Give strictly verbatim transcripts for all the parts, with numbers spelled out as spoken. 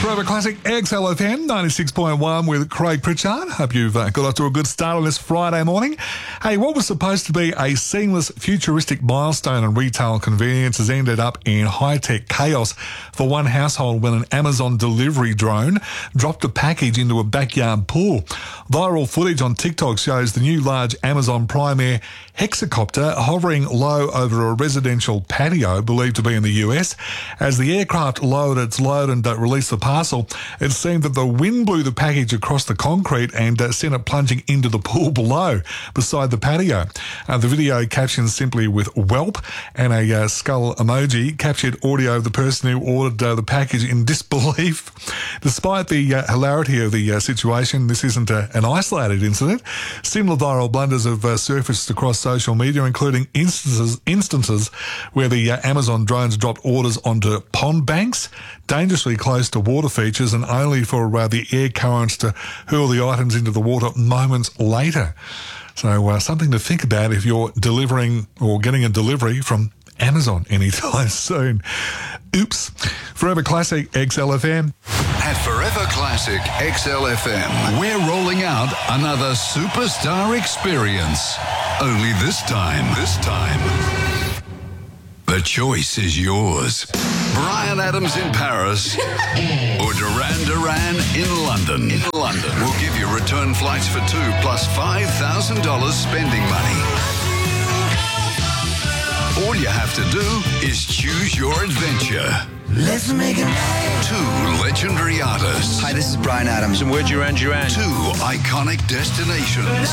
Forever Classic X L F M ninety-six point one with Craig Pritchard. Hope you've uh, got off to a good start on this Friday morning. Hey, what was supposed to be a seamless, futuristic milestone in retail convenience has ended up in high-tech chaos for one household when an Amazon delivery drone dropped a package into a backyard pool. Viral footage on TikTok shows the new large Amazon Prime Air hexacopter hovering low over a residential patio believed to be in the U S. As the aircraft lowered its load and uh, released the parcel, it seemed that the wind blew the package across the concrete and uh, sent it plunging into the pool below, beside the patio. Uh, the video, captioned simply with "whelp" and a uh, skull emoji, captured audio of the person who ordered uh, the package in disbelief. Despite the uh, hilarity of the uh, situation, this isn't uh, an isolated incident. Similar viral blunders have uh, surfaced across social media, including instances instances where the uh, Amazon drones dropped orders onto pond banks, dangerously close to water features, and only for uh, the air currents to hurl the items into the water moments later. So uh, something to think about if you're delivering or getting a delivery from Amazon anytime soon. Oops. Forever Classic X L F M. At Forever Classic X L F M, we're rolling out another superstar experience. Only this time, this time, the choice is yours. Bryan Adams in Paris or Duran Duran in London. In London, we'll give you return flights for two plus five thousand dollars spending money. All you have to do is choose your adventure. Let's make it night. Two legendary artists. Hi, this is Bryan Adams. And we're Duran Duran. Two iconic destinations.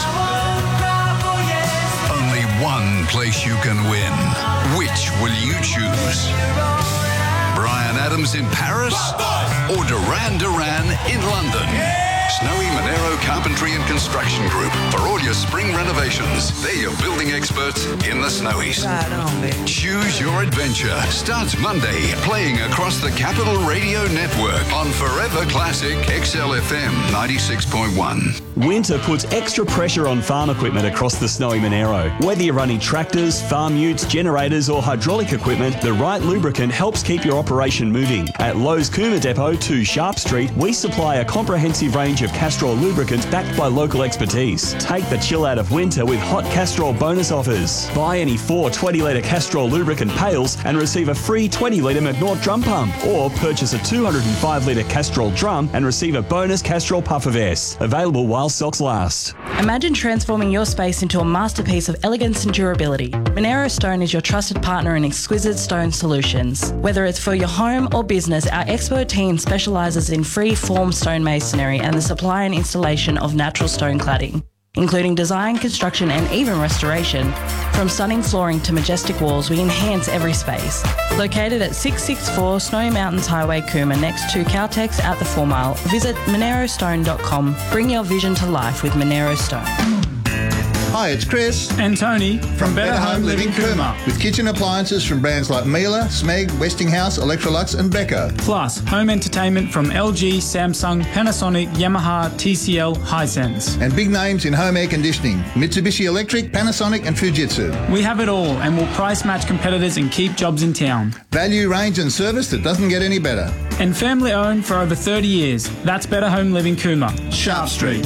Only one place you can win. Which will you choose? Bryan Adams in Paris or Duran Duran in London? Snowy Monero Carpentry and Construction Group for all your spring renovations. They're your building experts in the Snowies. Right on, baby. Choose your adventure. Starts Monday, playing across the Capital Radio Network on Forever Classic X L F M ninety-six point one. Winter puts extra pressure on farm equipment across the Snowy Monero. Whether you're running tractors, farm utes, generators or hydraulic equipment, the right lubricant helps keep your operation moving. At Lowe's Cooma Depot, two Sharp Street, we supply a comprehensive range of Castrol lubricants backed by local expertise. Take the chill out of winter with hot Castrol bonus offers. Buy any four twenty litre Castrol lubricant pails and receive a free twenty litre McNaught drum pump. Or purchase a two hundred five litre Castrol drum and receive a bonus Castrol puffer vest. Available while stocks last. Imagine transforming your space into a masterpiece of elegance and durability. Monero Stone is your trusted partner in exquisite stone solutions. Whether it's for your home or business, our expert team specialises in free-form stonemasonry and the supply and installation of natural stone cladding, including design, construction and even restoration. From stunning flooring to majestic walls, we enhance every space. Located at six sixty-four Snowy Mountains Highway, Cooma, next to Caltex at the four mile, visit monero stone dot com. Bring your vision to life with Monero Stone. Hi, it's Chris And Tony from Better Home Living Cooma, with kitchen appliances from brands like Miele, Smeg, Westinghouse, Electrolux and Beko. Plus home entertainment from L G, Samsung, Panasonic, Yamaha, T C L, Hisense. And big names in home air conditioning, Mitsubishi Electric, Panasonic and Fujitsu. We have it all and will price match competitors and keep jobs in town. Value, range and service that doesn't get any better. And family owned for over thirty years. That's Better Home Living Cooma. Sharp Street.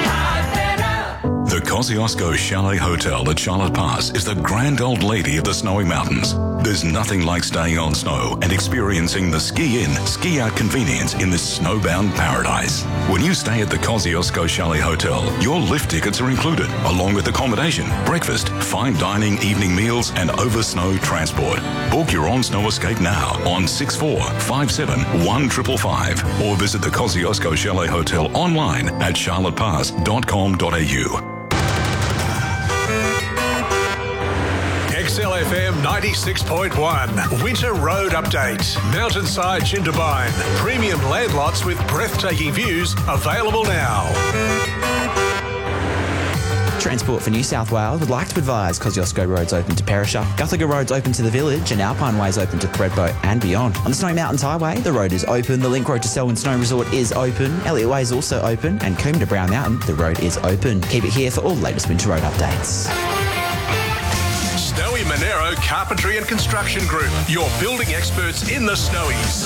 The Kosciuszko Chalet Hotel at Charlotte Pass is the grand old lady of the Snowy Mountains. There's nothing like staying on snow and experiencing the ski-in, ski-out convenience in this snowbound paradise. When you stay at the Kosciuszko Chalet Hotel, your lift tickets are included, along with accommodation, breakfast, fine dining, evening meals, and over-snow transport. Book your on-snow escape now on six four five seven one five five five or visit the Kosciuszko Chalet Hotel online at charlotte pass dot com dot a u. X L F M ninety-six point one. Winter Road Update. Mountainside Jindabyne. Premium land lots with breathtaking views available now. Transport for New South Wales would like to advise Kosciuszko Road's open to Perisher, Guthaga Road's open to the village and Alpine Way's open to Thredbo and beyond. On the Snowy Mountains Highway, the road is open, the link road to Selwyn Snow Resort is open, Elliott Way is also open and Coombe to Brown Mountain, the road is open. Keep it here for all the latest winter road updates. Snowy Monero Carpentry and Construction Group, your building experts in the Snowies.